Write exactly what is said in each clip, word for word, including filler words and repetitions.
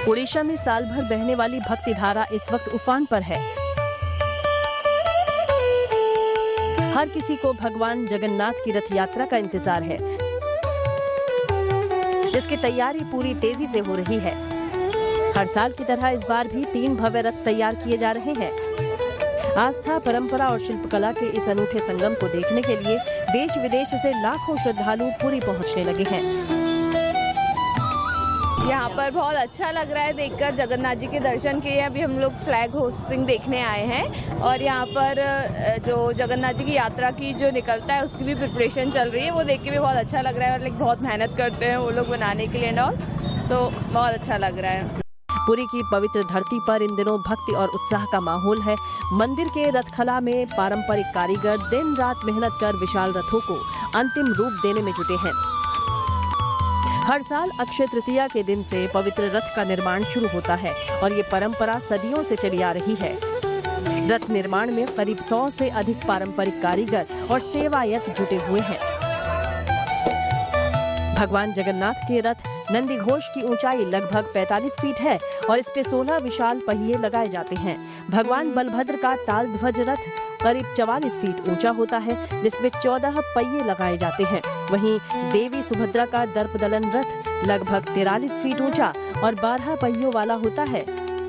ओडिशा में साल भर बहने वाली भक्ति धारा इस वक्त उफान पर है। हर किसी को भगवान जगन्नाथ की रथ यात्रा का इंतजार है, जिसकी तैयारी पूरी तेजी से हो रही है। हर साल की तरह इस बार भी तीन भव्य रथ तैयार किए जा रहे हैं। आस्था, परंपरा और शिल्पकला के इस अनूठे संगम को देखने के लिए देश विदेश से लाखों श्रद्धालु पुरी पहुंचने लगे हैं। यहाँ पर बहुत अच्छा लग रहा है देखकर। जगन्नाथ जी के दर्शन के लिए अभी हम लोग फ्लैग होस्टिंग देखने आए हैं और यहाँ पर जो जगन्नाथ जी की यात्रा की जो निकलता है उसकी भी प्रिपरेशन चल रही है। वो देख के भी बहुत अच्छा लग रहा है। लाइक बहुत मेहनत करते हैं वो लोग बनाने के लिए ना, तो बहुत अच्छा लग रहा है। पुरी की पवित्र धरती पर इन दिनों भक्ति और उत्साह का माहौल है। मंदिर के रथखला में पारंपरिक कारीगर दिन रात मेहनत कर विशाल रथों को अंतिम रूप देने में जुटे हैं। हर साल अक्षय तृतीया के दिन से पवित्र रथ का निर्माण शुरू होता है और ये परंपरा सदियों से चली आ रही है। रथ निर्माण में करीब सौ से अधिक पारंपरिक कारीगर और सेवायत जुटे हुए हैं। भगवान जगन्नाथ के रथ नंदी घोष की ऊंचाई लगभग पैंतालीस फीट है और इस पे सोलह विशाल पहिए लगाए जाते हैं। भगवान बलभद्र का ताल ध्वज रथ करीब चवालीस फीट ऊंचा होता है, जिसमें चौदह पहिए लगाए जाते हैं। वहीं देवी सुभद्रा का दर्पदलन रथ लगभग तिरालीस फीट ऊंचा और बारह पहियों वाला होता है।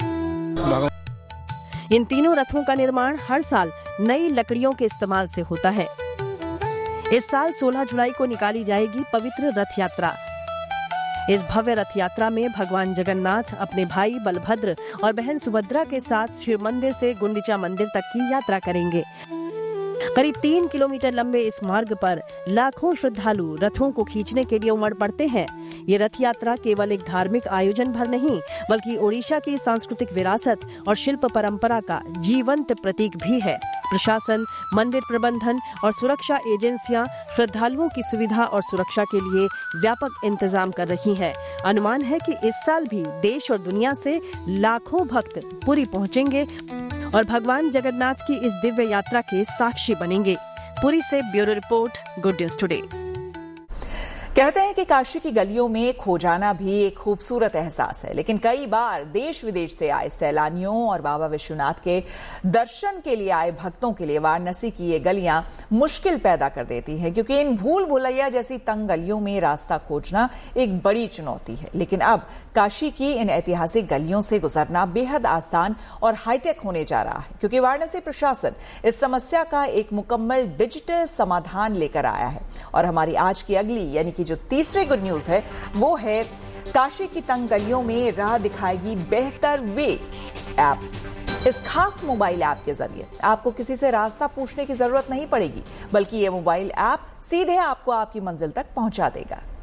इन तीनों रथों का निर्माण हर साल नई लकड़ियों के इस्तेमाल से होता है। इस साल सोलह जुलाई को निकाली जाएगी पवित्र रथ यात्रा। इस भव्य रथ यात्रा में भगवान जगन्नाथ अपने भाई बलभद्र और बहन सुभद्रा के साथ शिव मंदिर से गुंडीचा मंदिर तक की यात्रा करेंगे। करीब तीन किलोमीटर लंबे इस मार्ग पर लाखों श्रद्धालु रथों को खींचने के लिए उमड़ पड़ते हैं। ये रथ यात्रा केवल एक धार्मिक आयोजन भर नहीं, बल्कि ओडिशा की सांस्कृतिक विरासत और शिल्प परंपरा का जीवंत प्रतीक भी है। प्रशासन, मंदिर प्रबंधन और सुरक्षा एजेंसियां श्रद्धालुओं की सुविधा और सुरक्षा के लिए व्यापक इंतजाम कर रही हैं। अनुमान है कि इस साल भी देश और दुनिया से लाखों भक्त पुरी पहुंचेंगे और भगवान जगन्नाथ की इस दिव्य यात्रा के साक्षी बनेंगे। पुरी से bureau report, good news today. कहते हैं कि काशी की गलियों में खो जाना भी एक खूबसूरत एहसास है, लेकिन कई बार देश विदेश से आए सैलानियों और बाबा विश्वनाथ के दर्शन के लिए आए भक्तों के लिए वाराणसी की ये गलियां मुश्किल पैदा कर देती हैं, क्योंकि इन भूल भुलैया जैसी तंग गलियों में रास्ता खोजना एक बड़ी चुनौती है। लेकिन अब काशी की इन ऐतिहासिक गलियों से गुजरना बेहद आसान और हाईटेक होने जा रहा है, क्योंकि वाराणसी प्रशासन इस समस्या का एक मुकम्मल डिजिटल समाधान लेकर आया है। और हमारी आज की अगली यानी कि जो तीसरी गुड न्यूज है वो है काशी की तंग गलियों में राह दिखाएगी बेहतर वे ऐप। इस खास मोबाइल ऐप के जरिए आपको किसी से रास्ता पूछने की जरूरत नहीं पड़ेगी, बल्कि ये मोबाइल ऐप सीधे आपको आपकी मंजिल तक पहुंचा देगा।